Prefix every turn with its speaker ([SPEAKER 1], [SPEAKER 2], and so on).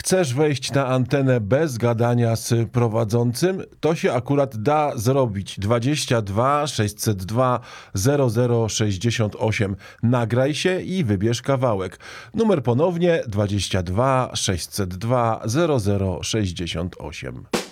[SPEAKER 1] Chcesz wejść na antenę bez gadania z prowadzącym? To się akurat da zrobić. 22 602 0068. Nagraj się i wybierz kawałek. Numer ponownie 22 602 0068.